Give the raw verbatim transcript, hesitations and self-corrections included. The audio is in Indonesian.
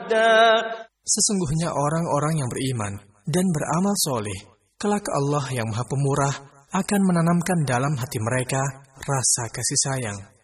عهدا. Sesungguhnya orang-orang yang beriman dan beramal soleh, kelak Allah yang Maha Pemurah akan menanamkan dalam hati mereka rasa kasih sayang.